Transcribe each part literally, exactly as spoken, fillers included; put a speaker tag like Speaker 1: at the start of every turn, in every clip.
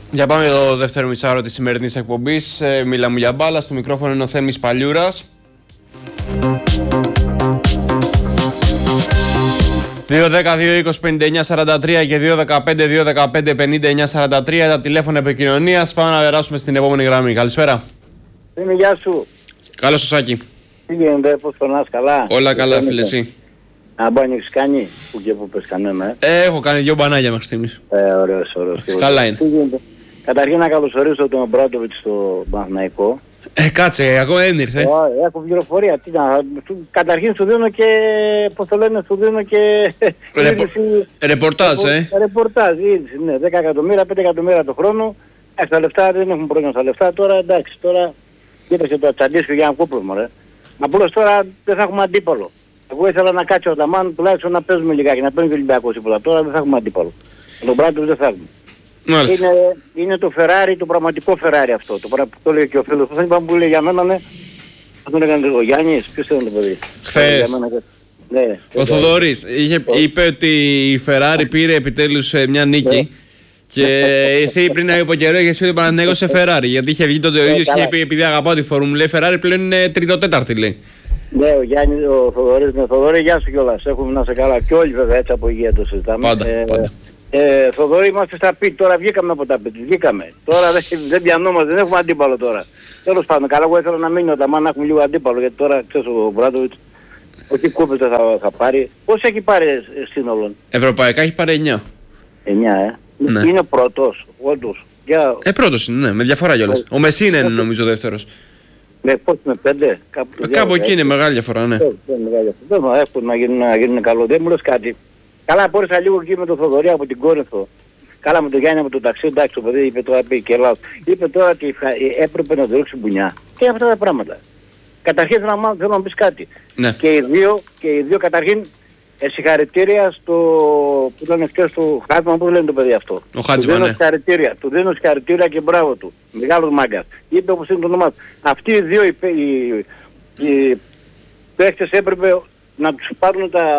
Speaker 1: Για πάμε για το δεύτερο μισάωρο της σημερινής εκπομπής. Ε, μιλάμε για μπάλα. Στο μικρόφωνο είναι ο Θέμης Παλιούρας. δύο δέκα δύο είκοσι πενήντα εννιά σαράντα τρία και δύο δεκαπέντε δύο δεκαπέντε πενήντα εννιά σαράντα τρία τα τηλέφωνα επικοινωνίας. Πάμε να περάσουμε στην επόμενη γραμμή. Καλησπέρα.
Speaker 2: Είμαι, γεια σου.
Speaker 1: Καλώς σας, Άκη.
Speaker 2: Τι γίνεται, πώς περνάς, καλά?
Speaker 1: Όλα καλά, φίλε, εσύ?
Speaker 2: Να μπάνι έχεις κάνει, που και που πες κανένα, ε.
Speaker 1: ε έχω κάνει δυο μπανάκια μέχρι στιγμής.
Speaker 2: Ε, ωραίος, ωραίος.
Speaker 1: Καλά είναι.
Speaker 2: Τι γίνεται. Καταρχήν να καλωσορίσω τον Μπράντοβιτς στο Παναθηναϊκό.
Speaker 1: Ε, κάτσε, ακόμα δεν ήρθε.
Speaker 2: Ε, έχω πληροφορία. Τι να, καταρχήν σου δίνω και, πώς το λένε, σου δίνω και...
Speaker 1: Ρεπο... Ρεπορτάζ, ε.
Speaker 2: Ρεπορτάζ, είδηση, ναι. δέκα εκατομμύρια, πέντε εκατομμύρια το χρόνο. Ε, στα λεφτά δεν έχουν πρόβλημα στα λεφτά. Τώρα εντάξει, τώρα κοίταξε το τσαντίσκιο για ένα κούπλωμα, ρε. Απλώς τώρα δεν θα έχουμε αντίπαλο. Εγώ ήθελα να κάτσει ο Ταμάν τουλάχιστον να παίζουμε λιγάκι, να παίρνει και ο Ολυμπιακός ύπολα. Τώρα δεν θα έχουμε αντίπαλο. Τον Μπράντοβιτς δεν θα έχουμε. Είναι, είναι το Ferrari, το πραγματικό Ferrari αυτό. Το, το λέει και ο φίλος. Δεν είπαμε που λέει για μένα, ναι. Αυτό τον έκανε ο Γιάννης. Ποιος ήταν το παιδί?
Speaker 1: Χθες.
Speaker 2: Ναι,
Speaker 1: ο Θοδωρής είχε, είπε ότι η Ferrari πήρε επιτέλους μια νίκη. Ναι. Και εσύ πριν από καιρό είχες πει ότι ο Παναθηναϊκός σε Ferrari. Γιατί είχε βγει τότε ο ίδιος και είχε πει επειδή αγαπάω τη Φόρμουλα, η Ferrari πλέον είναι τρίτο-τέταρτη, λέει.
Speaker 2: Ναι, ο Γιάννης, ο Θοδωρής, ναι, Θοδωρή, γεια σου κιόλας. Έχουμε να σε καλά. Και όλοι βέβαια έτσι από υγεία το συζητάμε.
Speaker 1: Πάντα,
Speaker 2: ε,
Speaker 1: πάντα.
Speaker 2: Ε, Θοδωρή, είμαστε στα πιτ, τώρα βγήκαμε από τα πιτ, βγήκαμε. Τώρα δεν, δεν πιανόμαστε, δεν έχουμε αντίπαλο τώρα. Τέλος πάντων, καλά, εγώ ήθελα να μείνει ο Ταμάν να έχουμε λίγο αντίπαλο, γιατί τώρα ξέρεις ο Μπράντοβιτς, όχι κούπες δεν θα, θα πάρει. Πώς έχει πάρει σύνολο?
Speaker 1: Ευρωπαϊκά έχει πάρει εννιά.
Speaker 2: εννιά, ε.
Speaker 1: Ναι.
Speaker 2: Είναι πρώτος, όντως. Για...
Speaker 1: Ε, πρώτος είναι, ναι, με διαφορά κιόλας. Ο Μεσίνα είναι νομίζω δεύτερος.
Speaker 2: Ναι, πώς με πέντε, κάπου,
Speaker 1: ε, κάπου εκεί είναι μεγάλη διαφορά, ναι.
Speaker 2: Δεν μου εύκολο να γίνουν, να γίνουν καλό, δεν μου λες κάτι. Καλά, μπόρεσα λίγο εκεί με τον Θοδωρή από την Κόρινθο. Καλά, με τον Γιάννη από το ταξί, εντάξει, το παιδί είπε τώρα πει και Ελλάδος. Είπε τώρα ότι έπρεπε να του ρίξει μπουνιά. Και αυτά τα πράγματα. Καταρχήν θέλω να, θέλω να μου πεις κάτι.
Speaker 1: Ναι.
Speaker 2: Και οι δύο, και οι δύο καταρχήν ε, συγχαρητήρια στο, που ήταν χτες στο Χάτμα, πώς λένε το παιδί αυτό.
Speaker 1: Ο Χάτζημα,
Speaker 2: του δίνω
Speaker 1: ναι.
Speaker 2: συγχαρητήρια, του δίνω συγχαρητήρια και μπράβο του. Μεγάλος μάγκας. Είπε όπως είναι το όνομά του. Αυτοί οι δύο οι, οι, οι παίχτες έπρεπε να τους πάρουν τα...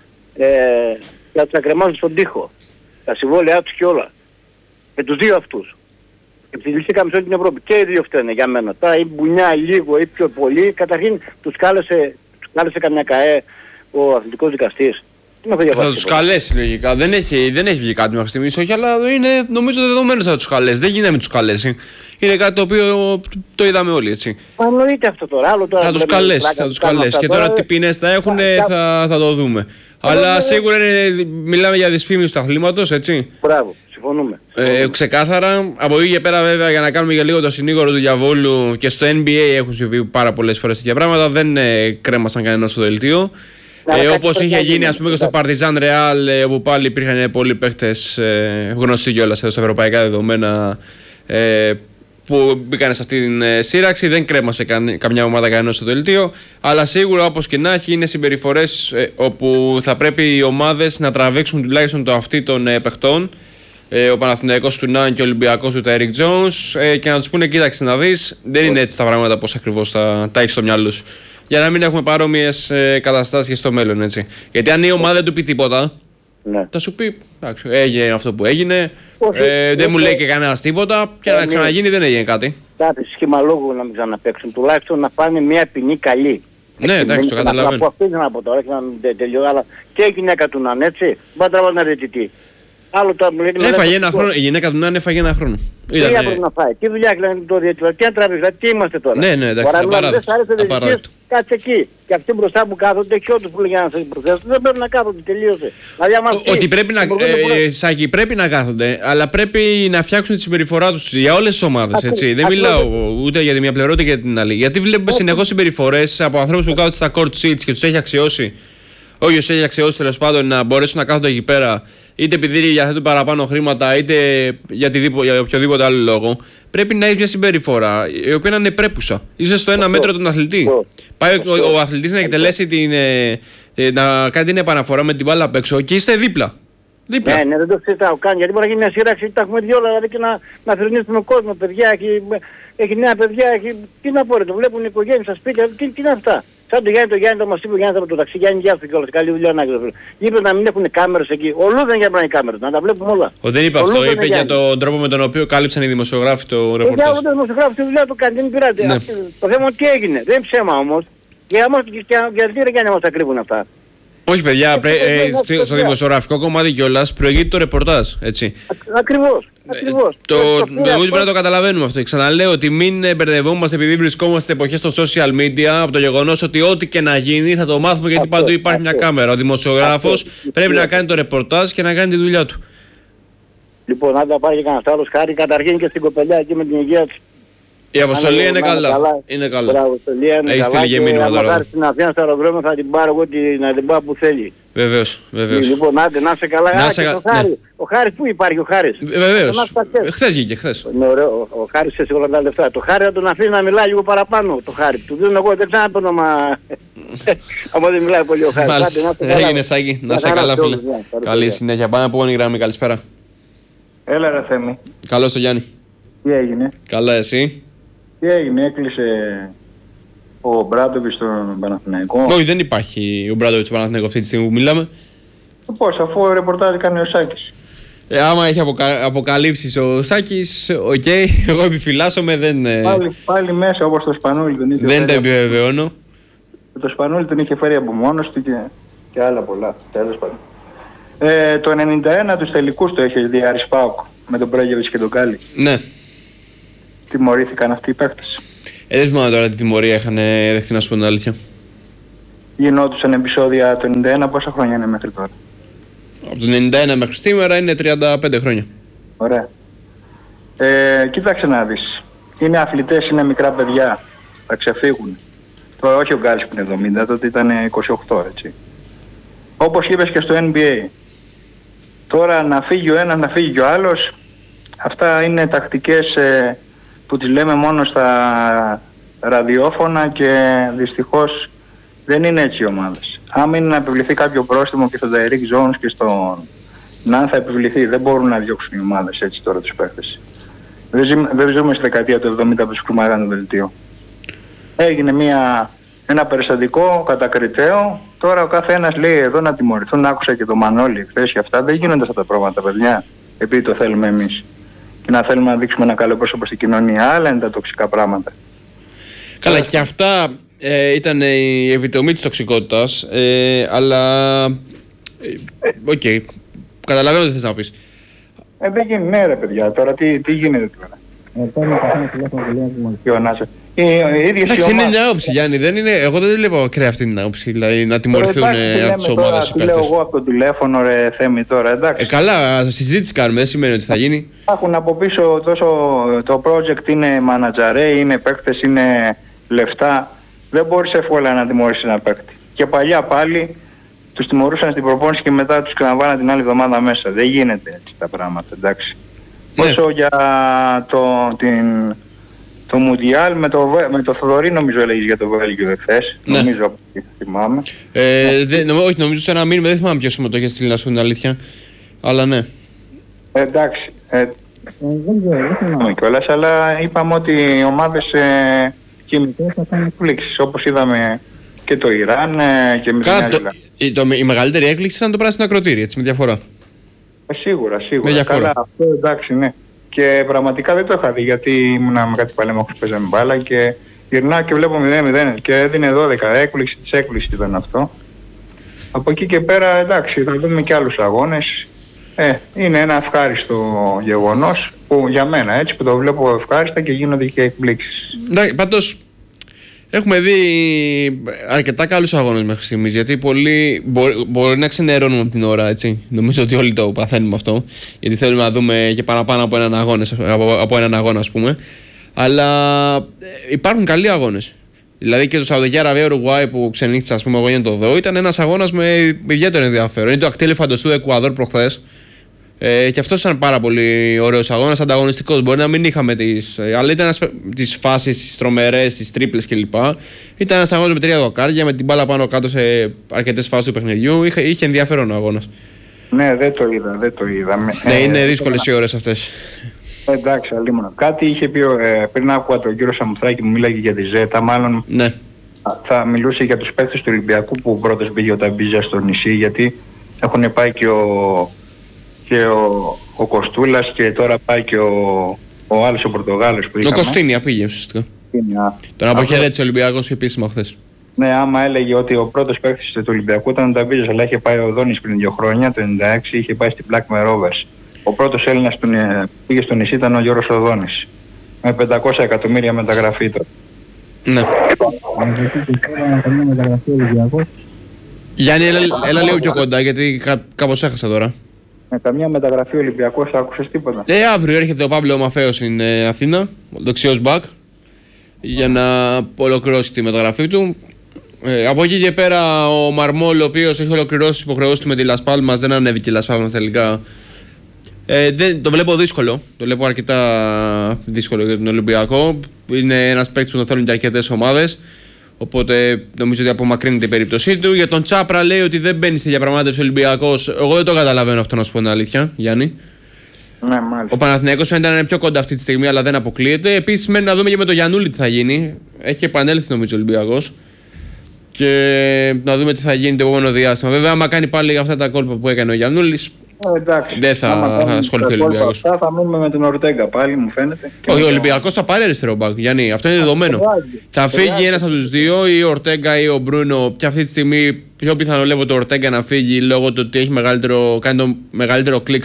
Speaker 2: Ε, να τους ακρεμάσουν στον τοίχο. Τα συμβόλαιά τους και όλα. Με τους δύο αυτούς. Επιθυμηθήκαμε σε όλη την Ευρώπη. Και οι δύο φταίνε για μένα. Τώρα ή μπουνιά λίγο ή πιο πολύ. Καταρχήν τους κάλεσε, τους κάλεσε καμιά ΚΑΕ ο αθλητικός δικαστής. Τι με
Speaker 1: θα τους καλέσει λογικά. Δεν έχει, δεν έχει βγει κάτι μέχρι στιγμής, όχι, αλλά είναι νομίζω δεδομένο θα τους καλέσει. Δεν γίνεται να τους καλέσει. Είναι κάτι το οποίο το είδαμε όλοι, έτσι.
Speaker 2: Μα εννοείται αυτό τώρα. Άλλο τώρα
Speaker 1: θα τους καλέσει, θα τους καλέσει. Και τώρα τι ποινές θα έχουν θα, θα το δούμε. Αλλά σίγουρα είναι, μιλάμε για δυσφήμιση του αθλήματος, έτσι.
Speaker 2: Μπράβο, συμφωνούμε.
Speaker 1: Ε, ξεκάθαρα. Από εκεί και πέρα, βέβαια, για να κάνουμε για λίγο το συνήγορο του διαβόλου, και στο N B A έχουν συμβεί πάρα πολλές φορές τέτοια πράγματα. Δεν ε, κρέμασαν κανένα στο δελτίο. Ε, όπως είχε γίνει, ας πούμε, και στο Partizan Real, ε, όπου πάλι υπήρχαν πολλοί παίχτες ε, γνωστοί κιόλας εδώ στα ευρωπαϊκά δεδομένα. Ε, που μπήκαν σε αυτή την ε, σύραξη, δεν κρέμασε καν, καμιά ομάδα κανένα στο δελτίο, αλλά σίγουρα όπως και να έχει είναι συμπεριφορές ε, όπου θα πρέπει οι ομάδες να τραβήξουν τουλάχιστον το αυτί των ε, παιχτών, ε, ο Παναθηναϊκός του Νάν και ο Ολυμπιακός του Τάιρικ Τζόνς, ε, και να τους πούνε κοίταξε να δεις, δεν είναι έτσι τα πράγματα πώς ακριβώς τα, τα έχεις στο μυαλό σου, για να μην έχουμε παρόμοιες ε, καταστάσεις και στο μέλλον, έτσι. Γιατί αν η ομάδα δεν του πει τίποτα, ναι, θα σου πει, εντάξει, έγινε αυτό που έγινε, ε, δεν μου λέει και κανένας τίποτα, και να ξαναγίνει δεν έγινε κάτι.
Speaker 2: Κάτι σχήμα λόγου να μην ξαναπαίξουν, τουλάχιστον να πάνε μια ποινή καλή.
Speaker 1: Ναι, εντάξει, το καταλαβαίνω.
Speaker 2: Από αυτή δεν από τώρα, όχι να τελειώ, αλλά και η γυναίκα του Ναν, έτσι, μπορεί να τραβάς να ρετητή. Άλλο τώρα μου λέει...
Speaker 1: Έφαγε ένα χρόνο, η γυναίκα του Ναν έφαγε ένα χρόνο.
Speaker 2: Τι δουλειά πρέπει να φάει, τι δουλειά έχει το διατηρητικό, τι να τραβείς, τι είμαστε τώρα.
Speaker 1: Ναι, ναι, εντάξει,
Speaker 2: απαράδεκτο. Κάτσε εκεί. Και αυτοί μπροστά που κάθονται και όντως που λέγανε να σας προθέσουν δεν πρέπει να κάθονται, τελείωσε.
Speaker 1: Ότι πρέπει να, ε, Σάκη, πρέπει να κάθονται, αλλά πρέπει να φτιάξουν τη συμπεριφορά τους για όλες τις ομάδες, έτσι. Δεν μιλάω ούτε για τη μία πλευρά ούτε για την άλλη. Γιατί βλέπουμε συνεχώς συμπεριφορές από ανθρώπους που κάθονται στα court seats και τους έχει αξιώσει, όχι τους έχει αξιώσει τέλος πάντων, να μπορέσουν να κάθονται εκεί πέρα, είτε επειδή διαθέτουν παραπάνω χρήματα, είτε για, για οποιοδήποτε άλλο λόγο. Πρέπει να έχει μια συμπεριφορά η οποία να είναι πρέπουσα. Είσαι στο ένα μέτρο τον αθλητή. Πάει ο, ο, ο αθλητής να εκτελέσει την, ε, να κάνει την επαναφορά με την μπάλα απ' έξω και είστε δίπλα. Δίπλα.
Speaker 2: Ναι, ναι, δεν το συζητάω καν. Γιατί μπορεί να γίνει μια σύραξη, τα έχουμε δει όλα, δηλαδή και να, να θρηνίσουν τον κόσμο. Παιδιά, έχει, έχει νέα παιδιά, έχει, τι να πω, ρε, το βλέπουν οι οικογένειες στα σπίτια, τι, τι είναι αυτά. Σαν το Γιάννη το Γιάννη το μας είπε ο Γιάννης από το ταξί, Γιάννη γεια σου κιόλας, καλή δουλειά να έχεις. Είπε να μην έχουν κάμερες εκεί. Ο Λούδεν για να έχει κάμερες, να τα βλέπουμε όλα.
Speaker 1: Ο, δεν είπε
Speaker 2: ο
Speaker 1: αυτό,
Speaker 2: Λούδεν
Speaker 1: είπε για τον τρόπο με τον οποίο κάλυψαν οι δημοσιογράφοι το
Speaker 2: ρεπορτάζ.
Speaker 1: ρεπορτάζ.
Speaker 2: Ο δημοσιογράφος τη δουλειά του κάνει, δεν πειράζει.
Speaker 1: Ναι.
Speaker 2: Το θέμα τι έγινε, δεν είναι ψέμα όμως. Για μας και για να μας τα κρύβουν αυτά.
Speaker 1: Όχι, παιδιά, πρέ,
Speaker 2: ε,
Speaker 1: ε, στο, στο δημοσιογραφικό κομμάτι κιόλας προηγείται το ρεπορτάζ. Έτσι.
Speaker 2: Ακριβώς. Ακριβώς.
Speaker 1: Το, νομίζω ότι πρέπει να το καταλαβαίνουμε αυτό. Ξαναλέω ότι μην μπερδευόμαστε επειδή βρισκόμαστε εποχές των social media από το γεγονός ότι ό,τι και να γίνει θα το μάθουμε γιατί
Speaker 2: αυτό,
Speaker 1: παντού υπάρχει
Speaker 2: αυτό.
Speaker 1: μια κάμερα. Ο δημοσιογράφος πρέπει να κάνει το ρεπορτάζ και να κάνει τη δουλειά του.
Speaker 2: Λοιπόν, αν τα πάρει και κανένας άλλος, χάρη καταρχήν και στην κοπελιά εκεί με την υγεία της.
Speaker 1: Η αποστολή είναι καλά. καλά. Είναι καλά.
Speaker 2: Μπράβο, είναι
Speaker 1: έχει στείλει και μήνυμα τώρα.
Speaker 2: Αν στην Αθήνα στο αεροδρόμιο θα την πάρω εγώ να την πάω που θέλει.
Speaker 1: Βεβαίως, βεβαίως.
Speaker 2: Λοιπόν, άντε, να είσαι καλά.
Speaker 1: Να σε κα...
Speaker 2: ο, Χάρη. Ναι. ο Χάρης πού υπάρχει ο Χάρης?
Speaker 1: Βεβαίως. Χθες βγήκε, χθες.
Speaker 2: Ναι, ωραίο. Ο, ο Χάρης σε όλα τα λεφτά. Το Χάρη θα τον αφήσει να μιλάει λίγο παραπάνω. Το Χάρη. Του δίνω εγώ, δεν ξαναπαίνω μα... άμα δεν μιλάει πολύ ο Χάρης.
Speaker 1: Μάλιστα. Έγινε Σάκη. Να είσαι καλά, φίλε. Καλή συνέχεια. Πάμε από γραμμή. Καλησπέρα.
Speaker 3: Έλα ρε Θέμη.
Speaker 1: Καλώς το Γιάννη.
Speaker 3: Τι έγινε?
Speaker 1: Καλά εσύ?
Speaker 3: Τι έγινε, έκλεισε ο Μπράντοβιτς στον Παναθηναϊκό?
Speaker 1: Όχι, δεν υπάρχει ο Μπράντοβιτς στον Παναθηναϊκό αυτή τη στιγμή που μιλάμε.
Speaker 3: Πώς, αφού ο ρεπορτάζ κάνει ο Σάκης.
Speaker 1: Ε, άμα έχει αποκα... αποκαλύψεις ο Σάκης, οκ, okay, εγώ επιφυλάσσομαι, δεν...
Speaker 3: Πάλι, πάλι μέσα όπως το Σπανούλη τον είχε
Speaker 1: δεν το επιβεβαιώνω.
Speaker 3: Από... Το Σπανούλη τον είχε φέρει από μόνος του και, και άλλα πολλά, τέλος πάντων. Ε, το ενενήντα ένα τους τελικούς το είχε δει Άρης ΠΑΟΚ με τον Πρέγεβιτς και τον Κάλλη.
Speaker 1: Ναι.
Speaker 3: Τιμωρήθηκαν αυτοί οι παίκτες.
Speaker 1: Ε, δεν θυμάμαι τώρα τι τιμωρία είχαν δεχτεί, να σου πω την αλήθεια.
Speaker 3: Γινόντουσαν επεισόδια το ενενήντα ένα, πόσα χρόνια είναι μέχρι τώρα?
Speaker 1: Από το ενενήντα ένα μέχρι σήμερα είναι τριάντα πέντε χρόνια.
Speaker 3: Ωραία. Ε, κοίταξε να δεις. Είναι αθλητές, είναι μικρά παιδιά. Θα ξεφύγουν. Τώρα όχι ο Γκάλης που είναι εβδομήντα, τότε ήταν είκοσι οκτώ, έτσι. Όπως είπες και στο N B A. Τώρα να φύγει ο ένας, να φύγει και ο άλλος. Αυτά είναι τακτικές ε, που τις λέμε μόνο στα ραδιόφωνα και δυστυχώς δεν είναι έτσι οι ομάδες. Αν είναι να επιβληθεί κάποιο πρόστιμο και στον Derrick Jones και στον Ναν θα επιβληθεί. Δεν μπορούν να διώξουν οι ομάδες έτσι τώρα τους παίχτες. Δεν, ζούμε, δεν ζούμε στη δεκαετία του εβδομήντα που τους κρυμάγανε το δελτίο. Έγινε μια, ένα περιστατικό κατακριτέο. Τώρα ο κάθε ένας λέει εδώ να τιμωρηθούν. Άκουσα και το Μανώλη χθες και αυτά. Δεν γίνονται αυτά τα πράγματα, παιδιά, επειδή το θέλουμε εμείς. Και να θέλουμε να δείξουμε ένα καλό πρόσωπο στην κοινωνία. Άλλα είναι τα τοξικά πράγματα.
Speaker 1: Καλά, και αυτά ε, ήταν η επιτομή της τοξικότητας, ε, αλλά... Οκ, ε, okay. Καταλαβαίνω τι θες να πεις.
Speaker 3: Ε, δεν γίνει, ναι ρε παιδιά, τώρα τι, τι γίνεται τώρα. Ε, παίρνει ο καθένας τηλέφωνο και λέει να τιμωρηθεί.
Speaker 1: Εντάξει, είναι μια άποψη, Γιάννη. Δεν είναι, εγώ δεν βλέπω ακραία αυτή την άποψη. Δηλαδή να τιμωρηθούν από τις ομάδες οι παίκτες.
Speaker 3: Λέω εγώ από το τηλέφωνο, ρε Θέμη, τώρα, εντάξει.
Speaker 1: Ε, καλά, συζήτηση κάνουμε, δεν σημαίνει ότι θα γίνει.
Speaker 3: Έχουν από πίσω τόσο το project είναι μανατζαρέ, είναι παίκτες, είναι λεφτά. Δεν μπορείς εύκολα να τιμωρήσεις ένα παίκτη. Και παλιά πάλι τους τιμωρούσαν στην προπόνηση και μετά τους ξαναβάλαν την άλλη εβδομάδα μέσα. Δεν γίνεται έτσι τα πράγματα, εντάξει. Ναι. Όσο για το, την, το Μουντιάλ με το, με το Θοδωρή νομίζω έλεγες για το Βέλγιο εχθές. Ναι. Νομίζω από εκεί θυμάμαι.
Speaker 1: Ε, δε, νο, όχι, νομίζω σε ένα μήνυμα, δεν θυμάμαι ποιος μου το είχε στείλει να σου πω την αλήθεια. Αλλά ναι.
Speaker 3: Ε, εντάξει. Ε, δεν ξέρω, δεν θυμάμαι κιόλας, αλλά είπαμε ότι οι ομάδες ε, κινητές θα κάνουν εκπλήξεις. Όπως είδαμε και το Ιράν ε, και με την
Speaker 1: άλλη. Η, το, η μεγαλύτερη έκπληξη ήταν το πράσινο ακροτήρι, έτσι, με διαφορά.
Speaker 3: Ε, σίγουρα, σίγουρα. Με Καλά, αυτό εντάξει, ναι. Και πραγματικά δεν το είχα δει γιατί ήμουνα με κάτι παλέμαχο που παίζαμε μπάλα και γυρνάω και βλέπω μηδέν μηδέν και έδινε δώδεκα. Έκπληξη της έκπληξης ήταν αυτό. Από εκεί και πέρα εντάξει, θα δούμε και άλλους αγώνες. Ε, είναι ένα ευχάριστο γεγονός που για μένα έτσι που το βλέπω ευχάριστα και γίνονται και εκπλήξεις.
Speaker 1: Ναι, πάντως έχουμε δει αρκετά καλούς αγώνες μέχρι στιγμής, γιατί πολλοί μπορεί, μπορεί να ξενερώνουμε από την ώρα, έτσι. Νομίζω ότι όλοι το παθαίνουμε αυτό, γιατί θέλουμε να δούμε και παραπάνω από έναν αγώνα, από, από έναν αγώνα ας πούμε. Αλλά υπάρχουν καλοί αγώνες. Δηλαδή και το Σαουδική Αραβία Ουρουγουάη που ξενύχτησα, ας πούμε, εγώ για να το δω, ήταν ένας αγώνας με ιδιαίτερο ενδιαφέρον. Είναι το ακτέλι φαντοστού Εκουαδόρ προχθές. Ε, και αυτός ήταν πάρα πολύ ωραίος αγώνας, ανταγωνιστικός. Μπορεί να μην είχαμε τις, αλλά ήταν τις φάσεις, τις τρομερές, τις τρίπλες κλπ. Ήταν ένας αγώνας με τρία δοκάρια, με την μπάλα πάνω κάτω σε αρκετές φάσεις του παιχνιδιού. Είχε, είχε ενδιαφέρον ο αγώνας.
Speaker 3: Ναι, δεν το είδα, δεν το είδα.
Speaker 1: Ναι, ε, είναι δύσκολες οι ώρες αυτές.
Speaker 3: Εντάξει, αλλήμωνα. Κάτι είχε πει ε, πριν άκουγα τον κύριο Σαμουθράκη που μίλαγε για τη Ζέτα, μάλλον
Speaker 1: ναι.
Speaker 3: θα μιλούσε για τους παίκτες του Ολυμπιακού που πρώτος πήγε ο Ταμπίζα στο νησί, γιατί έχουν πάει και ο, και ο, ο Κοστούλας και τώρα πάει και ο, ο άλλος ο Πορτογάλος που είχαμε.
Speaker 1: Ο Κωστίνια πήγε ουσιαστικά. Τον αποχαιρέτησε ο Ολυμπιακός επίσημα χθες.
Speaker 3: Ναι, άμα έλεγε ότι ο πρώτος παίκτης του Ολυμπιακού ήταν ο Ταμπίζας, αλλά είχε πάει ο Δόνης πριν δύο χρόνια, το ενενήντα έξι, είχε πάει στην Blackmer Rovers. Ο πρώτος Έλληνας που πήγε στο νησί ήταν ο Γιώργος Οδόνης. Με πεντακόσια εκατομμύρια μεταγραφή τώρα.
Speaker 1: Ναι. Γιάννη, έλα, έλα λίγο πιο κοντά, γιατί κά, κάπως έχασα τώρα.
Speaker 3: Με καμία μεταγραφή Ολυμπιακός άκουσες τίποτα?
Speaker 1: Ε, αύριο έρχεται ο Παύλο Μαφέος στην ε, Αθήνα, ο δεξιός μπακ, για να ολοκληρώσει τη μεταγραφή του. Ε, από εκεί και πέρα ο Μαρμόλ, ο οποίος έχει ολοκληρώσει τις υποχρεώσεις του με τη Las Palmas, δεν ανέβηκε η Las Palmas τελικά. Ε, δεν, το βλέπω δύσκολο, το βλέπω αρκετά δύσκολο για τον Ολυμπιακό. Είναι ένας παίκτης που τον θέλουν και αρκετές ομάδες, οπότε νομίζω ότι απομακρύνεται η περίπτωσή του. Για τον Τσάπρα λέει ότι δεν μπαίνει στη διαπραγμάτευση ο Ολυμπιακός. Εγώ δεν το καταλαβαίνω αυτό, να σου πω την αλήθεια, Γιάννη.
Speaker 3: Ναι, μάλιστα.
Speaker 1: Ο Παναθηναϊκός φαίνεται να είναι πιο κοντά αυτή τη στιγμή, αλλά δεν αποκλείεται. Επίσης, μένει να δούμε και με τον Γιαννούλη τι θα γίνει. Έχει επανέλθει νομίζω ο Ολυμπιακός. Και να δούμε τι θα γίνει το επόμενο διάστημα. Βέβαια, άμα κάνει πάλι αυτά τα κόλπα που έκανε ο Γιαννούλης,
Speaker 3: ε,
Speaker 1: δεν θα ασχοληθεί ο Ολυμπιακός.
Speaker 3: Αυτά θα μείνουμε με τον Ορτέγκα πάλι, μου φαίνεται.
Speaker 1: Όχι, ο Ολυμπιακός θα πάρει αριστερό μπακ, Γιάννη. Αυτό είναι δεδομένο. Θα φύγει ένας από τους δύο, ή ο Ορτέγκα ή ο Μπρούνο. Και αυτή τη στιγμή πιο πιθανό λέω το Ορτέγκα να φύγει λόγω του ότι έχει μεγαλύτερο, κάνει το μεγαλύτερο κλικ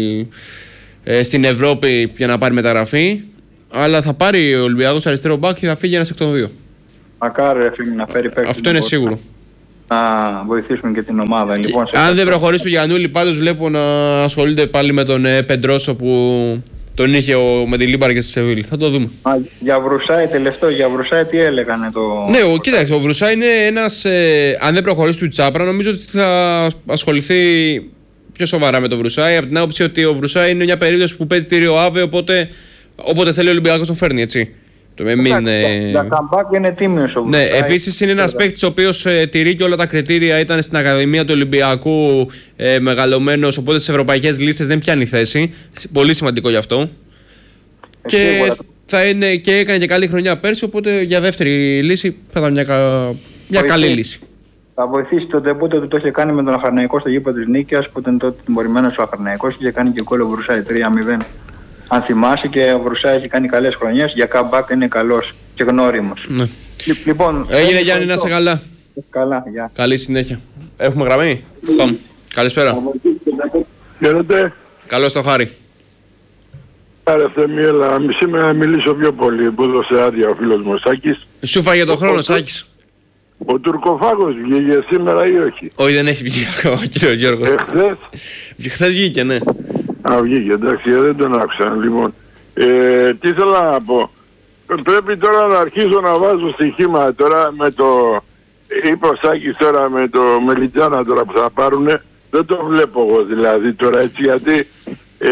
Speaker 1: στην Ευρώπη για να πάρει μεταγραφή. Αλλά θα πάρει ο Ολυμπιακός αριστερό μπακ και θα φύγει ένας εκ των δύο.
Speaker 3: Μακάρι να φέρει παίκτες.
Speaker 1: Αυτό είναι σίγουρο.
Speaker 3: Να βοηθήσουμε και την ομάδα. Λοιπόν,
Speaker 1: αν δεν προχωρήσει ο Γιαννούλη, πάντως βλέπω να ασχολείται πάλι με τον ε, Πεντρόσο που τον είχε ο, με τη Λίμπαρ και στη Σεβίλη. Θα το δούμε.
Speaker 3: Α, για Βρουσάη, τελευταίο, για Βρουσάη τι έλεγανε το.
Speaker 1: Ναι, ο, κοίταξε, ο Βρουσάη είναι ένας. Ε, αν δεν προχωρήσει του Τσάπρα, νομίζω ότι θα ασχοληθεί πιο σοβαρά με τον Βρουσάη. Από την άποψη ότι ο Βρουσάη είναι μια περίπτωση που παίζει τη Ριο Άβε, οπότε όποτε θέλει ο Ολυμπιακός τον φέρνει, έτσι. Το με μην,
Speaker 3: ε... Για comeback είναι τίμιος ο Βρουσάη.
Speaker 1: Ναι, επίσης είναι ένας παίκτης ο οποίος ε, τηρεί και όλα τα κριτήρια, ήταν στην Ακαδημία του Ολυμπιακού ε, μεγαλωμένος, οπότε στις ευρωπαϊκές λίστες δεν πιάνει θέση. Πολύ σημαντικό γι' αυτό. Ε, και, θα είναι, και έκανε και καλή χρονιά πέρσι, οπότε για δεύτερη λύση θα ήταν μια, μια καλή λύση.
Speaker 3: Θα βοηθήσει το τεμπούτο του, το είχε κάνει με τον Αχαρναϊκό στο γήπεδο της Νίκαιας, που ήταν τότε τιμωρημένος ο Αχαρναϊκός και είχε κάνει και κόλλο Βρουσάη τρία μηδέν. Αν θυμάσαι, και ο Βρουσάη έχει κάνει καλές χρονιές, για comeback είναι καλός και γνώριμος.
Speaker 1: Ναι.
Speaker 3: Λοιπόν,
Speaker 1: έγινε Γιάννη, να είσαι καλά.
Speaker 3: Καλά, γεια.
Speaker 1: Καλή συνέχεια. Έχουμε γραμμή. Πάμε. Καλησπέρα.
Speaker 4: Χαίρετε.
Speaker 1: Καλώς το Χάρη.
Speaker 4: Άρα Θεμιέλα, σήμερα να μιλήσω πιο πολύ που έδωσε άδεια ο φίλος μου Σάκης.
Speaker 1: Σου φάγε το χρόνο, Σάκης.
Speaker 4: Ο τουρκοφάγος βγήκε σήμερα ή όχι?
Speaker 1: Όχι, δεν έχει βγει ακόμα, κύριο Γιώργος.
Speaker 4: Εχθές.
Speaker 1: Χθες βγήκε, ναι.
Speaker 4: Α, βγήκε, εντάξει, δεν τον άκουσα. Λοιπόν, ε, τι ήθελα να πω. Πρέπει τώρα να αρχίσω να βάζω στοιχήματα τώρα με το... Είπε ο Σάκης τώρα με το Μελιτζάνα τώρα που θα πάρουνε. Δεν το βλέπω εγώ δηλαδή τώρα έτσι, γιατί ε,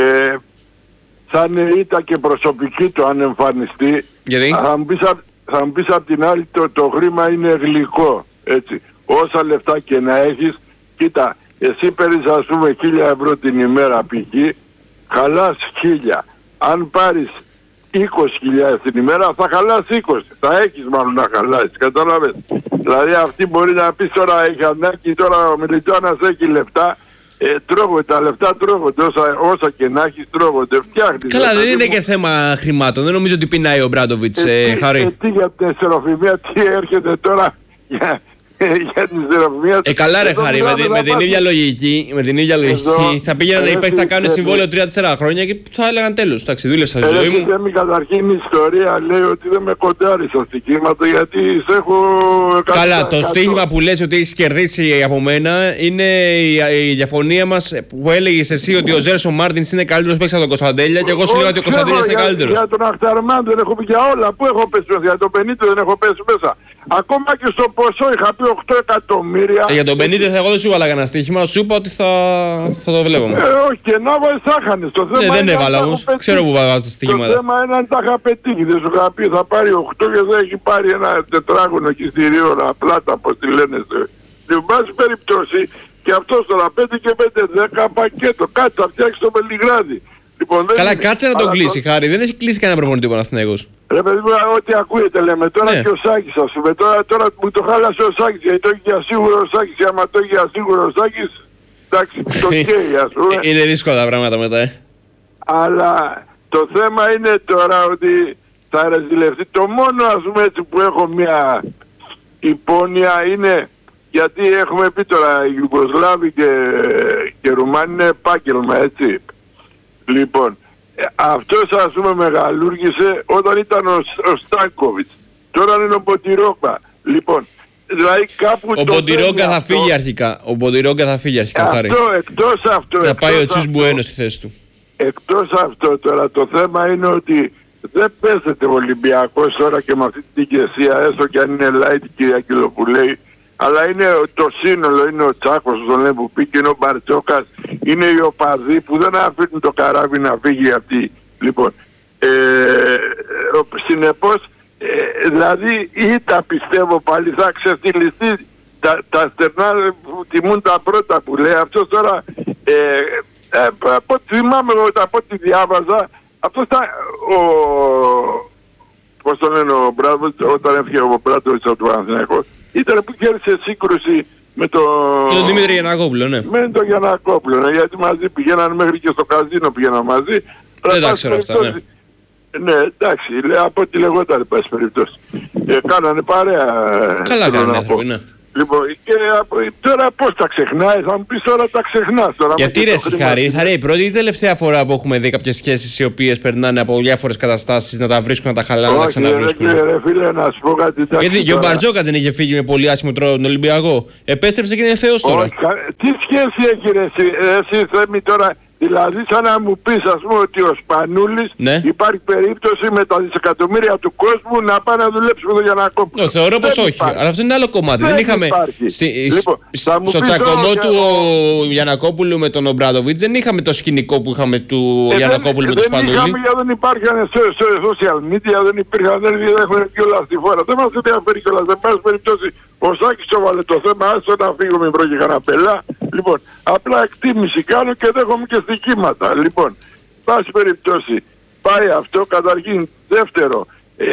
Speaker 4: σαν ήττα και προσωπική το αν εμφανιστεί.
Speaker 1: Γιατί?
Speaker 4: Θα μου πεις, θα μου πεις απ' την άλλη το, το χρήμα είναι γλυκό, έτσι. Όσα λεφτά και να έχεις, κοίτα, εσύ παίρνεις ας πούμε χίλια ευρώ την ημέρα π.χ. χαλάς χίλια. Αν πάρεις είκοσι χιλιάδες την ημέρα θα χαλάς είκοσι. Θα έχεις μάλλον να χαλάσεις, κατάλαβες. Δηλαδή αυτή μπορεί να πεις τώρα έχει ανάγκη, τώρα ο Μιλιτζάνας έχει λεφτά. Ε, τρώγονται, τα λεφτά τρώγονται, όσα, όσα και να έχεις τρώγονται, φτιάχνεις.
Speaker 1: Καλά, δεν είναι και θέμα χρημάτων, δεν νομίζω ότι πεινάει ο Μπράντοβιτς, ε, ε, Χαρή.
Speaker 4: Ε, τι για την εστεροφημία, τι έρχεται τώρα για, για την εστεροφημία.
Speaker 1: Ε, καλά ρε Χαρή, με, με, την ίδια λογική, με την ίδια λογική εδώ, θα πήγαιναν οι παίκτες να κάνουν συμβόλαιο τρία τέσσερα χρόνια και θα έλεγαν τέλος, εντάξει, δούλεψα στη ζωή μου.
Speaker 4: Ε, καταρχήν η ιστορία λέει ότι δεν με κοντάρει στα στοιχήματα γιατί σε έχω...
Speaker 1: Καλά, το στοίχημα που λες ότι έχεις κερδίσει από μένα είναι η, η διαφωνία μας που έλεγες εσύ ότι ο Ζέρσον Μάρτινς είναι καλύτερος παίκτης από τον Κωνσταντέλια και εγώ σου λέγα ότι ο Κωνσταντέλιας είναι καλύτερος.
Speaker 4: Για τον Αχταρμάν δεν έχω πει για όλα, πού έχω πέσει μέσα, για τον πενήντα δεν έχω πέσει μέσα. Ακόμα και στο ποσό είχα πει οκτώ εκατομμύρια.
Speaker 1: Ε, για τον πενήντα εγώ δεν σου έβαλα κανένα στοίχημα, σου είπα ότι θα, θα το βλέπαμε.
Speaker 4: Ε, όχι, και να βάλεις θα χάνεις. Το θέμα
Speaker 1: ναι, δεν έβαλα όμως, ξέρω που βάζεις τα στοιχήματα.
Speaker 4: Το θέμα είναι αν τα είχα πετύχει, δεν σου είχα πει θα πάρει οκτώ και δεν έχει πάρει ένα τετράγωνο εκεί στη Ρίωνα, πλάτα πως τη λένε. Στην πάση περιπτώσει και αυτός τώρα πέντε και πέντε δέκα πακέτο, κάτσε θα φτιάξει το Βελιγράδι. Λοιπόν,
Speaker 1: καλά, κάτσε να τον κλείσει, το... Χάρη. Δεν έχει κλείσει κανένα προπονητή ο Παναθηναϊκός.
Speaker 4: Ρε παιδί μου, ό,τι ακούγεται λέμε. Τώρα
Speaker 1: Ναι.
Speaker 4: και ο Σάκης, ας πούμε. Τώρα, τώρα μου το χάλασε ο Σάκης, γιατί το έχει για σίγουρο ο Σάκης. Και άμα το έχει για σίγουρο ο Σάκης, εντάξει, το καίει, ας πούμε.
Speaker 1: Ε, Είναι δύσκολα τα πράγματα μετά, ε.
Speaker 4: Αλλά το θέμα είναι τώρα ότι θα ρεζιλευτεί. Το μόνο, ας πούμε, έτσι που έχω μια υπόνοια είναι, γιατί έχουμε πει τώρα οι Ιουγκοσλάβοι και, και Ρουμάνοι είναι επάγγελμα, έτσι. Λοιπόν, ε, αυτός, ας πούμε, μεγαλούργησε όταν ήταν ο, ο Στάνκοβιτς. Τώρα είναι ο Ποτηρόκα. Λοιπόν, δηλαδή κάπου
Speaker 1: Ο
Speaker 4: το
Speaker 1: Μποντιρόγκα θα
Speaker 4: αυτό.
Speaker 1: φύγει αρχικά. Ο Μποντιρόγκα θα φύγει αρχικά, χάρη.
Speaker 4: Αυτό, εκτός αυτό.
Speaker 1: Θα πάει ο
Speaker 4: εκτός
Speaker 1: Τσούς
Speaker 4: αυτό.
Speaker 1: Μπουένο στη θέση του.
Speaker 4: Εκτός αυτό τώρα, το θέμα είναι ότι δεν παίζεται ο Ολυμπιακός τώρα και με αυτή την ηγεσία, έστω και αν είναι light Κυριακήλο που λέει, αλλά είναι το σύνολο, είναι ο Τσάκος τον λέει που πήγε, είναι ο Μπαρτσόκας, είναι οι οπαδοί που δεν αφήνουν το καράβι να φύγει αυτή. Λοιπόν, ε, συνεπώς, ε, δηλαδή ή τα πιστεύω πάλι θα ξεφτυλιστεί τα, τα στερνά που τιμούν τα πρώτα που λέει αυτός τώρα. Ε, Ε, από ό,τι θυμάμαι, από ό,τι διάβαζα, αυτό ήταν ο... Πώς το λένε ο Μπράδοβιτς, όταν έφυγε ο Μπράδοβιτς από το Παναθηναϊκό, ήταν που είχε σε σύγκρουση με το...
Speaker 1: Με τον Δημήτρη Γιαννακόπουλο, ναι.
Speaker 4: Με τον Γιαννακόπουλο, ναι, γιατί μαζί πηγαίναν μέχρι και στο καζίνο πηγαίναν μαζί.
Speaker 1: Δεν τα ξέρω αυτά, ναι.
Speaker 4: Ναι, εντάξει, λέει, από ό,τι λεγόταν, εν πάση περιπτώσει. Ε, κάνανε παρέα.
Speaker 1: Καλά
Speaker 4: θέλω
Speaker 1: κάνανε
Speaker 4: να
Speaker 1: άνθρωποι,
Speaker 4: πω.
Speaker 1: ναι.
Speaker 4: Λοιπόν, και από, τώρα πώς τα ξεχνάει, θα μου πεις τώρα τα ξεχνάς. Τώρα,
Speaker 1: Γιατί
Speaker 4: με
Speaker 1: ρε
Speaker 4: το
Speaker 1: εσύ,
Speaker 4: χρήμα-
Speaker 1: Χαρή, θα ρε, η πρώτη ή τελευταία φορά που έχουμε δει κάποιες σχέσεις οι οποίες περνάνε από διάφορες καταστάσεις να τα βρίσκουν, να τα χαλάνε, να τα
Speaker 4: Όχι, ρε,
Speaker 1: ξαναβρίσκουν.
Speaker 4: κύριε, ρε φίλε, να σου πω κάτι. εντάξει,
Speaker 1: Γιατί και ο
Speaker 4: τώρα.
Speaker 1: Μπαρτζόκας δεν είχε φύγει με πολύ άσχημο τρόπο τον Ολυμπιακό. Επέστρεψε και είναι θεός τώρα.
Speaker 4: Όχι, κα- τι σχέση έχει ρε εσύ, εσύ Θέμη τώρα, δηλαδή σαν να μου πεις ας πούμε ότι ο Σπανούλης
Speaker 1: Ναι.
Speaker 4: υπάρχει περίπτωση με τα δισεκατομμύρια του κόσμου να πάει να δουλέψει με τον Γιαννακόπουλο.
Speaker 1: Το θεωρώ πως
Speaker 4: Δεν
Speaker 1: όχι.
Speaker 4: υπάρχει.
Speaker 1: Αλλά αυτό είναι άλλο κομμάτι. Δεν,
Speaker 4: Δεν
Speaker 1: είχαμε.
Speaker 4: υπάρχει.
Speaker 1: Στη,
Speaker 4: Λοιπόν,
Speaker 1: σ-
Speaker 4: θα μου
Speaker 1: στο
Speaker 4: πεις
Speaker 1: τσακωμό
Speaker 4: τώρα
Speaker 1: του
Speaker 4: και-
Speaker 1: ο Γιαννακόπουλου με τον Ομπράδοβιτς δεν είχαμε το σκηνικό που είχαμε του
Speaker 4: Ε,
Speaker 1: Γιαννακόπουλου με τον
Speaker 4: δεν, δεν
Speaker 1: Σπανούλη.
Speaker 4: είχαμε γιατί δεν υπήρχαν σε, σε social media, δεν υπήρχαν, δεν, δεν έχουν και όλα στη χώρα. Δεν μας ενδιαφέρει κιόλας, δεν πάση περιπτώσει. Ο Σάκης το βάλε το θέμα, άστο να φύγω μην πρόκειται κανένα πελά. Λοιπόν, απλά εκτίμηση κάνω και δέχομαι και στοιχήματα. Λοιπόν, πάση περιπτώσει, πάει αυτό καταρχήν. Δεύτερο, ε,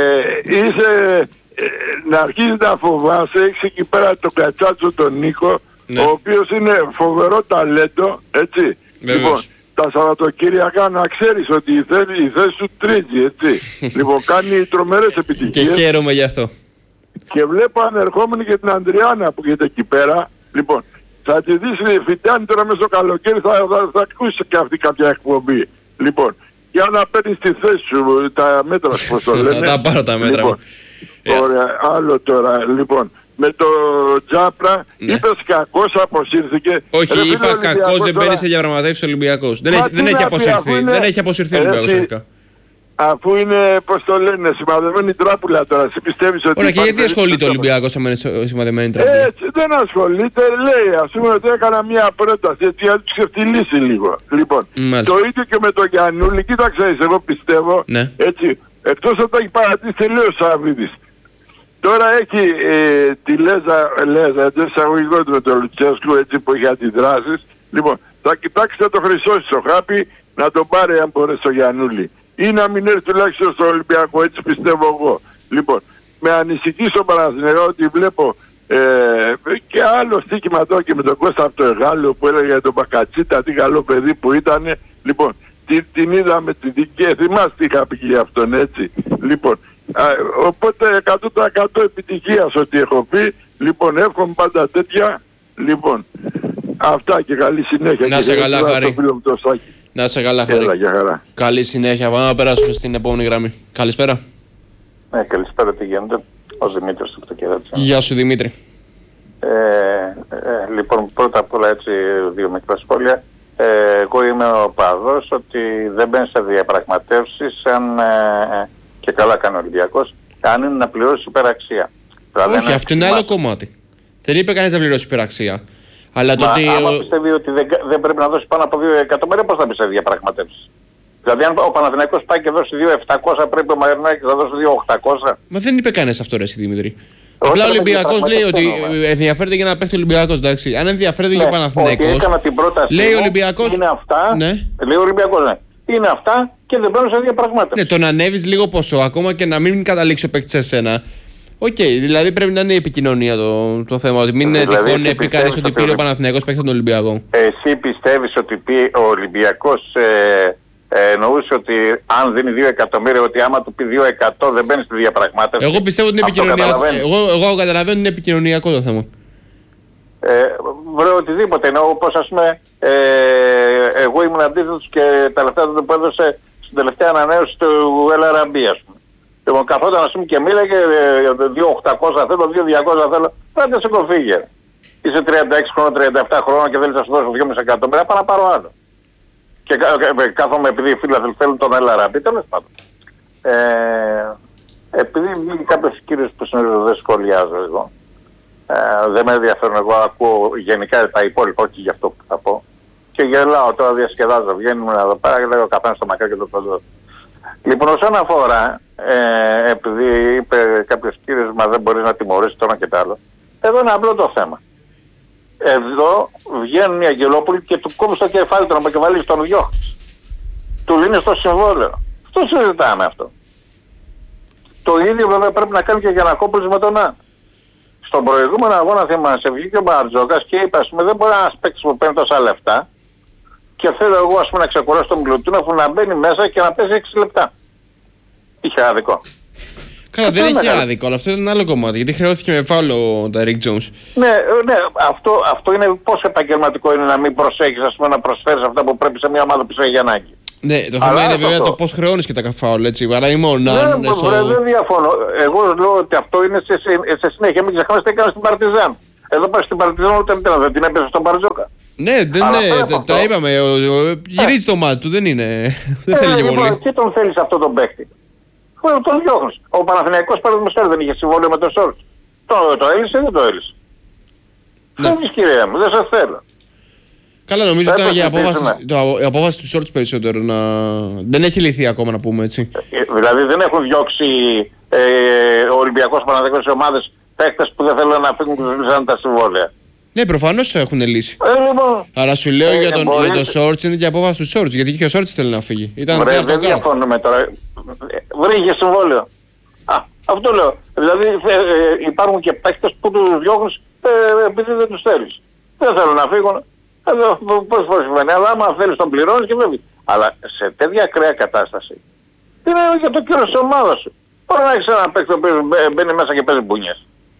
Speaker 4: είσαι, ε, να αρχίσεις να φοβάσαι, έχεις εκεί πέρα τον Κατσάτσο τον Νίκο,
Speaker 1: Ναι.
Speaker 4: ο οποίος είναι φοβερό ταλέντο, έτσι.
Speaker 1: Βεβαίως.
Speaker 4: Λοιπόν, τα Σαββατοκύριακα να ξέρεις ότι η θέση, η θέση σου τρίζει, έτσι. Λοιπόν, κάνει τρομερές
Speaker 1: Και
Speaker 4: επιτυχίες.
Speaker 1: χαίρομαι γι' αυτό.
Speaker 4: Και βλέπω ανερχόμενη και την Αντριάννα που γίνεται εκεί πέρα. Λοιπόν, θα τη δεις φυτάνει τώρα μέσα στο καλοκαίρι, θα, θα, θα ακούσει και αυτή κάποια εκπομπή. Λοιπόν, για να παίρνεις τη θέση σου, τα μέτρα σου, πώς το λένε.
Speaker 1: Θα τα πάρω τα μέτρα
Speaker 4: Λοιπόν,
Speaker 1: μου. Ε.
Speaker 4: ωραία, άλλο τώρα, λοιπόν. Με το Τζάπρα,
Speaker 1: Ναι.
Speaker 4: είπες κακός αποσύρθηκε. Ρε
Speaker 1: Όχι,
Speaker 4: φίλε,
Speaker 1: είπα
Speaker 4: Ολυμπιακός
Speaker 1: κακός δεν
Speaker 4: τώρα-
Speaker 1: μπαίνει σε διαπραγματεύσεις ο Ολυμπιακός. Δεν,
Speaker 4: Μα
Speaker 1: έχει,
Speaker 4: τι
Speaker 1: δεν έχει
Speaker 4: να πει,
Speaker 1: αποσυρθεί.
Speaker 4: αφού είναι-
Speaker 1: Δεν έχει αποσυρθεί ο
Speaker 4: Ε,
Speaker 1: Ολυμπιακός
Speaker 4: εσύ-
Speaker 1: αρχικά.
Speaker 4: Αφού είναι, πώς το λένε, σημαδεμένη τράπουλα τώρα, εσύ πιστεύεις ότι...
Speaker 1: Ωραία, και
Speaker 4: υπάρχει
Speaker 1: γιατί ασχολείται ο
Speaker 4: περίπτωση-
Speaker 1: Ολυμπιακός άμα είναι σημαδεμένη τραπεζα.
Speaker 4: Έτσι, δεν ασχολείται, λέει, ας πούμε ότι έκανα μια πρόταση, έτσι, να τους ξεφτυλίσει λίγο. Λοιπόν,
Speaker 1: Μάλιστα.
Speaker 4: το ίδιο και με τον Γιαννούλη, κοίταξε, εγώ πιστεύω,
Speaker 1: Ναι.
Speaker 4: έτσι, εκτός ότι τα έχει παρατήσει τελείως ο Σαββίδης. Τώρα έχει ε, τη Λέζα, Λέζα, εντός εισαγωγικών του με τον Λουτσέσκου, έτσι, που έχει αντιδράσεις. Λοιπόν, θα κοιτάξετε το χρυσό στο χάπι, να τον πάρει αν μπορέσει ο Γιαννούλη. Ή να μην έρθει τουλάχιστον στο Ολυμπιακό, έτσι πιστεύω εγώ. Λοιπόν, με ανησυχεί στον Παναθηναϊκό ότι βλέπω ε, και άλλο στοίχημα τώρα και με τον Κώστα από το Εγάλιο που έλεγε για τον Μπακατσίτα, τι καλό παιδί που ήταν. Λοιπόν, την, την είδαμε την δική, θυμάστε τι είχα πει για αυτόν, έτσι. Λοιπόν, α, οπότε εκατό τοις εκατό επιτυχίας ό,τι έχω πει. Λοιπόν, εύχομαι πάντα τέτοια. Λοιπόν, αυτά και καλή συνέχεια.
Speaker 1: Να
Speaker 4: και
Speaker 1: σε καλά,
Speaker 4: χαιρετίζω
Speaker 1: Χαρή.
Speaker 4: στο φίλο μου το Σάκη.
Speaker 1: Να είσαι καλά,
Speaker 4: Έλα,
Speaker 1: Χαρή.
Speaker 4: για χαρά.
Speaker 1: Καλή συνέχεια. Πάμε να περάσουμε στην επόμενη γραμμή. Καλησπέρα.
Speaker 5: Ναι, καλησπέρα, τι γίνεται. Ο Δημήτρης από το Κεράτσι.
Speaker 1: Γεια σου, Δημήτρη.
Speaker 5: Ε, ε, λοιπόν, πρώτα απ' όλα έτσι δύο μικρά σχόλια. Ε, εγώ είμαι ο παδός ότι δεν μπαίνει σε διαπραγματεύσεις αν ε, και καλά κάνει ο Ολυμπιακός, αν είναι να πληρώσει υπεραξία. Δηλαδή,
Speaker 1: Όχι,
Speaker 5: ένα
Speaker 1: αυτό είναι
Speaker 5: σχήμα-
Speaker 1: άλλο κομμάτι. Δεν είπε κανείς να πληρώσει υπεραξία. Αλλά το
Speaker 5: Μα,
Speaker 1: ότι.
Speaker 5: άμα
Speaker 1: ο-
Speaker 5: πιστεύει ότι δεν, δεν πρέπει να δώσει πάνω από δύο εκατομμύρια, πώς θα μπει σε διαπραγματεύσεις. Δηλαδή, αν ο Παναθηναϊκός πάει και δώσει δύο χιλιάδες επτακόσια, πρέπει ο Μαρινάκης να δώσει δύο χιλιάδες οκτακόσια.
Speaker 1: Μα δεν είπε κανείς αυτό, ρε εσύ, Δημήτρη.
Speaker 5: Όχι,
Speaker 1: Απλά ο
Speaker 5: ρε,
Speaker 1: Ολυμπιακός
Speaker 5: παιδιά,
Speaker 1: λέει ότι
Speaker 5: πραγματικά
Speaker 1: ε, ενδιαφέρεται για να παίξει ο Ολυμπιακός, εντάξει. Αν ενδιαφέρεται για ο
Speaker 5: Ναι, ότι
Speaker 1: Παναθηναϊκός.
Speaker 5: έκανα την πρόταση
Speaker 1: λέει ο
Speaker 5: μου,
Speaker 1: Ολυμπιακός-
Speaker 5: είναι αυτά,
Speaker 1: Ναι.
Speaker 5: λέει ο Ολυμπιακός, ναι. Είναι αυτά και δεν μπαίνουν σε διαπραγμάτευση.
Speaker 1: Ναι, το να ανέβεις λίγο ποσό, ακόμα και να μην καταλήξει ο παίκτης σε σένα. Οκ, okay, δηλαδή πρέπει να είναι η επικοινωνία το, το θέμα. Ότι μην δηλαδή, τυχόν πει κανείς ότι πήρε ο Παναθηναϊκός παίκτη τον Ολυμπιακό. Εσύ
Speaker 5: πιστεύεις ότι πει, ο Ολυμπιακός ε, ε, εννοούσε ότι αν δίνει δύο εκατομμύρια, ότι άμα του πει δύο εκατό δεν μπαίνει στη διαπραγμάτευση?
Speaker 1: Εγώ πιστεύω ότι είναι επικοινωνιακό. Εγώ, εγώ καταλαβαίνω ότι είναι επικοινωνιακό το θέμα.
Speaker 5: Ε, βρε οτιδήποτε. Εννοώ πως ας πούμε ε, εγώ ήμουν αντίθετος και τα λεφτά που έδωσε στην τελευταία ανανέωση του Ελ Αραμπί, ας πούμε. Λοιπόν, καθόταν ας πούμε και μίλαγε δύο χιλιάδες οκτακόσια θέλω, δύο χιλιάδες διακόσια θέλω. Πρέπει σε κοφίγε. Είσαι τριάντα έξι χρόνια, τριάντα επτά χρόνια και θέλεις να σου δώσω δυόμισι εκατομμύρια, πάω να πάρω άλλο. Και κάθομαι επειδή οι φίλοι θέλουν τον Ελ Αραμπί, τέλος πάντων. Ε, επειδή βγήκε κάποιος κύριος που συνήθως δεν σχολιάζω εγώ. Ε, δεν με ενδιαφέρουν, εγώ ακούω γενικά τα υπόλοιπα, όχι για αυτό που θα πω. Και γελάω τώρα, διασκεδάζω, βγαίνουμε εδώ πέρα και λέω καφέ στο μακρύ και το παντό. Λοιπόν, όσον αφορά, ε, επειδή είπε κάποιος κύριος, μα δεν μπορείς να τιμωρήσεις το ένα και το άλλο. Εδώ είναι απλό το θέμα. Εδώ βγαίνουν οι Αγγελόπουλοι και του κόβουν στο κεφάλι τον αποκεφαλής, τον διώχνεις. Του δίνεις το συμβόλαιο. Αυτό συζητάμε αυτό. Το ίδιο βέβαια πρέπει να κάνει και για Γιαννακόπουλος με τον Άν. Στον προηγούμενο αγώνα θυμάσαι, βγήκε ο Μπαρτζόκας και είπε, ας πούμε, δεν μπορεί ένας παίκτης που παίρνει τόσα λεφτά και θέλω εγώ, ας πούμε, να ξεκουράσω τον Μιλουτίνοφ να μπαίνει μέσα και να παίζει έξι λεπτά. Είχε άδικο.
Speaker 1: Καλά, δεν είχε άδικο, αλλά αυτό είναι ένα άλλο κομμάτι, γιατί χρεώθηκε με φάουλο ο Ντάιρικ Τζόουνς.
Speaker 5: Ναι, ναι, αυτό, αυτό είναι πόσο επαγγελματικό είναι να μην προσέχεις, ας πούμε, να προσφέρεις αυτά που πρέπει σε μια ομάδα που σε έχει ανάγκη.
Speaker 1: Ναι, το θέμα είναι βέβαια το πώς χρεώνεις και τα φάουλ, έτσι, παρά ή μόνο να...
Speaker 5: Ναι, στο... δεν διαφωνώ. Εγώ λέω ότι αυτό είναι σε, σε συνέχεια, μην ξεχνάς τι έκανε στην Παρτιζάν. Εδώ πάει στην Παρτιζάν ούτε μετά, δεν την έπαιζε στον Μπαρτζόκα.
Speaker 1: Ναι, δεν είναι, τα είπαμε, γυρίζει το μάτι του, δεν είναι, δεν θέλει και πολύ.
Speaker 5: Τι τον θέλεις αυτό τον παίκτη? Τον διώχνεις. Ο Παναθηναϊκός παραδείγματος δεν είχε συμβόλαιο με τον Σόρτς. Το, το έλυσε ή δεν το έλυσε? Φεύγεις κυρία μου, δεν σας θέλω.
Speaker 1: Καλά, νομίζω ότι ήταν η απόφαση, το, η απόφαση του Σόρτς περισσότερο. Να... Δεν έχει λυθεί ακόμα, να πούμε έτσι.
Speaker 5: Ε, δηλαδή δεν έχουν διώξει ε, ο Ολυμπιακός Παναθηναϊκός σε ομάδες παίκτες που δεν θέλουν να φύγουν και τους λύσαν τα συμβόλαια.
Speaker 1: Ναι, προφανώς το έχουν λύσει.
Speaker 5: Ε, λοιπόν,
Speaker 1: αλλά σου λέω
Speaker 5: ε,
Speaker 1: για τον,
Speaker 5: μπορείς...
Speaker 1: τον Σόρτς είναι και η απόφαση του Σόρτς. Γιατί και ο Σόρτς θέλει να φύγει. Ήταν
Speaker 5: Βρε, δεν διαφωνούμε τώρα. Βρήκε συμβόλαιο. Α, αυτό λέω. Δηλαδή ε, ε, υπάρχουν και παίκτες που τους διώχνεις ε, επειδή δεν τους θέλεις. Δεν θέλουν να φύγουν. Εδώ πώς πώς συμβαίνει. Αλλά άμα θέλεις τον πληρώνεις και βέβαια. Αλλά σε τέτοια ακραία κατάσταση είναι για το κύρος της ομάδας σου. Μπορεί να έχεις έναν παίκτη που μπαίνει μέσα και παίζει μπουνιές.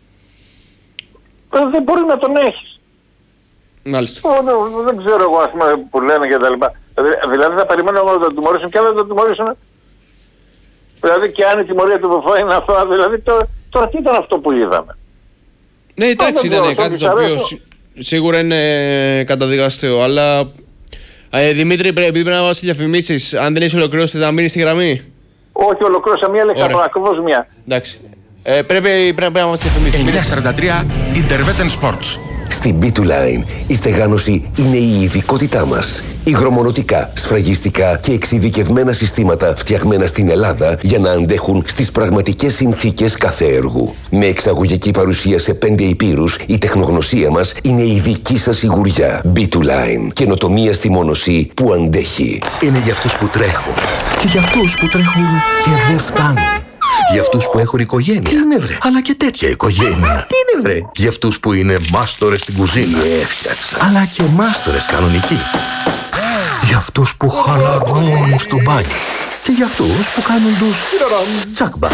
Speaker 5: Δεν μπορεί να τον έχεις.
Speaker 1: Μάλιστα.
Speaker 5: Δεν, δεν ξέρω εγώ ας πούμε που λένε και τα λοιπά. Δηλαδή θα περιμένω εγώ να τον τιμωρήσουν και αν δεν τον τιμωρήσουν. Δηλαδή και αν η τιμωρία του Βουφά είναι αυτό, δηλαδή τώρα, τώρα τι ήταν αυτό που είδαμε?
Speaker 1: Ναι, εντάξει, ήταν κάτι το οποίο σίγουρα είναι καταδικαστέο, αλλά ε, Δημήτρη, πρέπει να βάζεις διαφημίσεις. Αν δεν είσαι ολοκληρώσει, θα μείνεις στη γραμμή.
Speaker 5: Όχι, ολοκλήρωσα μία λέξη, ακριβώς μία.
Speaker 1: Εντάξει. Ε, πρέπει, πρέπει να βάζεις διαφημίσεις.
Speaker 6: εννιακόσια σαράντα τρία Intervetten Sports.
Speaker 7: Στην μπι του Line η στεγάνωση είναι η ειδικότητά μας. Υγρομονωτικά, σφραγιστικά και εξειδικευμένα συστήματα φτιαγμένα στην Ελλάδα για να αντέχουν στις πραγματικές συνθήκες κάθε έργου. Με εξαγωγική παρουσία σε πέντε υπήρους, η τεχνογνωσία μας είναι η δική σας σιγουριά. μπι του Line. Καινοτομία στη μόνωση που αντέχει.
Speaker 8: Είναι για αυτούς που τρέχουν και για αυτούς που τρέχουν και δεν φτάνουν. Για αυτούς που έχουν οικογένεια. Τι είναι βρε? Αλλά και τέτοια οικογένεια. Τι είναι βρε? Για αυτούς που είναι μάστορες στην κουζίνα. Τι έφτιαξα. Αλλά και μάστορες κανονικοί. Για αυτούς που χαλαρώνουν στο μπάνιο. Και για αυτούς που κάνουν τους τσακμπάν.